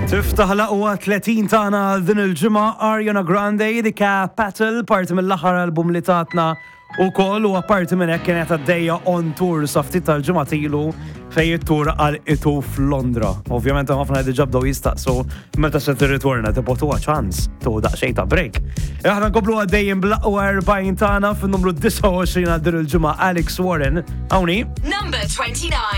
Tiftaħ laqwa 30 tagħna din il-ġimgħa Ariana Grande dika Petal parti mill-aħħar album li tatna ukoll u apparti minn hekk kienet għaddejja on tour sa ftit tal-ġimgħa tilu fejn it-tour għal itu f'Londra. Ovvjament ħafna diġà bdew jistaqsu meta se tirritorna tibgħu ċans tu daqsxejn ta' break. Aħna nkomplu għaddejjin bl-aqwa 40 tagħna fin-numru 29 għal din il-ġimgħa Alex Warren hawnhi. Number 29.